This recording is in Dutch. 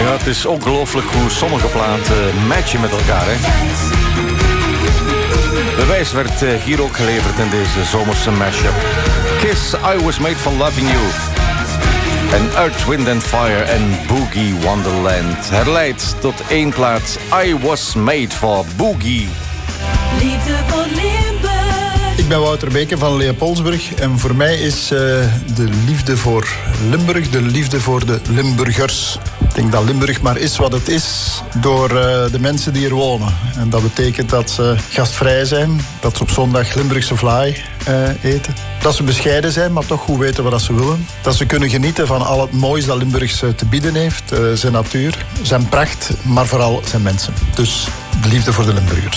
Ja, het is ongelooflijk hoe sommige platen matchen met elkaar, hè. Bewijs werd hier ook geleverd in deze zomerse mashup. Kiss, I Was Made For Loving You. En Earth, Wind and Fire en Boogie Wonderland. Herleidt tot één plaat. I Was Made For Boogie. Liefde voor Limburg. Ik ben Wouter Beke van Leopoldsburg. En voor mij is de liefde voor Limburg de liefde voor de Limburgers. Ik denk dat Limburg maar is wat het is door de mensen die er wonen. En dat betekent dat ze gastvrij zijn. Dat ze op zondag Limburgse vlaai eten. Dat ze bescheiden zijn, maar toch goed weten wat ze willen. Dat ze kunnen genieten van al het moois dat Limburg te bieden heeft. Zijn natuur, zijn pracht, maar vooral zijn mensen. Dus de liefde voor de Limburgers.